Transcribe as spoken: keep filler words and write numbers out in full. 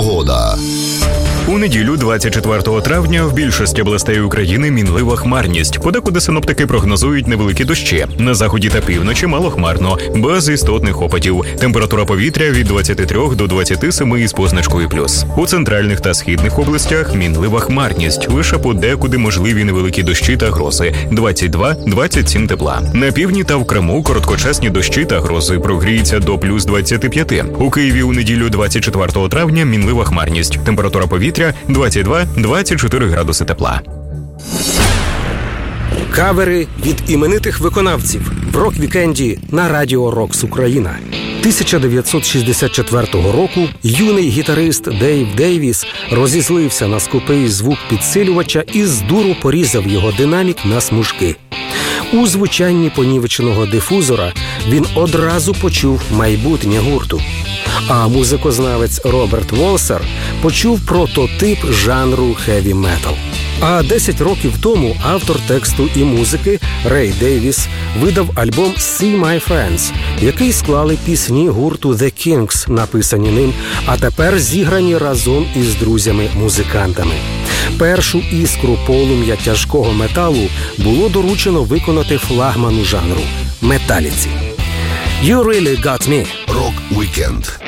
Погода. У неділю, двадцять четвертого травня, в більшості областей України мінлива хмарність. Подекуди синоптики прогнозують невеликі дощі. На заході та півночі малохмарно, без істотних опадів. Температура повітря від двадцяти трьох до двадцяти семи із позначкою плюс. У центральних та східних областях мінлива хмарність. Лише подекуди можливі невеликі дощі та грози. двадцять два - двадцять сім тепла. На півдні та в Криму короткочасні дощі та грози. Прогріється до плюс двадцяти п'яти. У Києві у неділю, двадцять четвертого травня, мінлива хмарність. Температура повітря двадцять два - двадцять чотири градуси тепла. Кавери від іменитих виконавців в рок-вікенді на Радіо Рокс Україна. тисяча дев'ятсот шістдесят четвертого року юний гітарист Дейв Дейвіс розізлився на скупий звук підсилювача і з дуру порізав його динамік на смужки. У звучанні понівеченого дифузора він одразу почув майбутнє гурту. А музикознавець Роберт Волсер почув прототип жанру хеві-метал. А десять років тому автор тексту і музики Рей Дейвіс видав альбом «See My Friends», який склали пісні гурту The Kings, написані ним, а тепер зіграні разом із друзями-музикантами. Першу іскру полум'я тяжкого металу було доручено виконати флагману жанру – Металіці. You Really Got Me. Рок-вікенд.